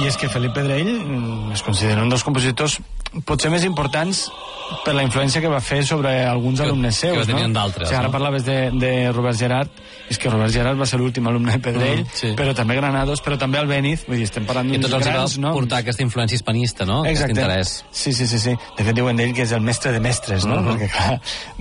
I és que Felip Pedrell es considera un dels compositors potser més importants per la influència que va fer sobre alguns alumnes seus, que tenien d'altres. O sigui, ara parlaves de Robert Gerhard, és que Robert Gerhard va ser l'últim alumne de Pedrell, però també Granados, però també Albéniz, vull dir, estem parlant d'uns grans noms. Portar aquesta influència hispanista, no? Exacte. Aquest interès. Sí. De fet, diuen d'ell que és el mestre de mestres, no? Perquè, clar,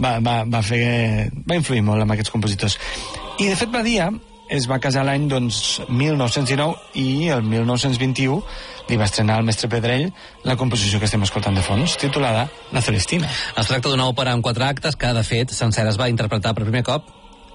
va influir molt amb aquests compositors. I, de fet, Badia es va casar l'any 1919 i el 1921 li va estrenar al mestre Pedrell la composició que estem escoltant de fons, titulada La Celestina. Es tracta d'una òpera en 4 actes que, de fet, sencera es va interpretar per primer cop.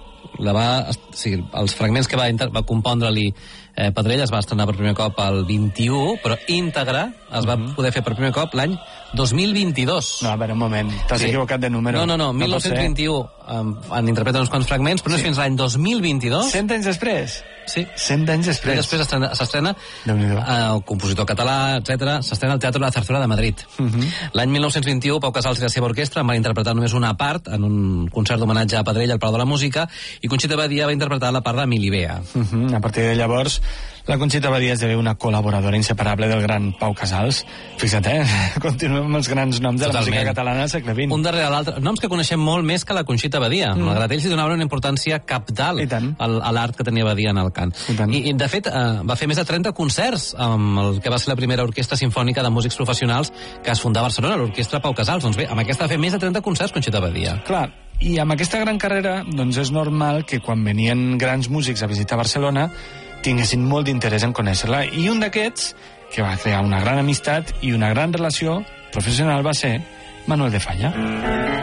Els fragments que va compondre-li Pedrell es va estrenar per primer cop el 21, però íntegra es va poder fer per primer cop l'any 2022. No, a veure, un moment, t'has equivocat de número. No, 1921 han interpretat uns quants fragments, però no és fins l'any 2022. 100 anys després? Sí. 100 anys després. Després s'estrena el compositor català, etc. S'estrena al Teatre de la Zarzuela de Madrid. L'any 1921, Pau Casals i la seva orquestra van interpretar només una part en un concert d'homenatge a Pedrell al Palau de la Música, i Conxita Badia va interpretar la part d'Emili Bea. A partir de llavors, la Conxita Badia esdevé una col·laboradora inseparable del gran Pau Casals. Fixa't, continuem amb els grans noms de la música catalana del segle XX. Un darrere l'altre. Noms que coneixem molt més que la Conxita Badia. Malgrat ells li donaven una importància cabdal a l'art que tenia Badia en el cant. I de fet, va fer més de 30 concerts amb el que va ser la primera orquestra simfònica de músics professionals que es fundà a Barcelona, l'orquestra Pau Casals. Doncs bé, amb aquesta va fer més de 30 concerts Conxita Badia. Clar, i amb aquesta gran carrera, doncs és normal que quan venien grans músics a visitar Barcelona tinguessin molt d'interès en conèixer-la. I un d'aquests, que va crear una gran amistat i una gran relació professional, va ser Manuel de Falla.